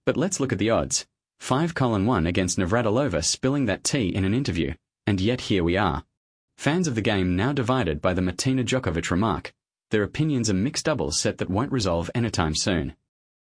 But let's look at the odds. 5:1 against Navratilova spilling that tea in an interview, and yet here we are. Fans of the game now divided by the Martina Djokovic remark. Their opinions are mixed doubles set that won't resolve anytime soon.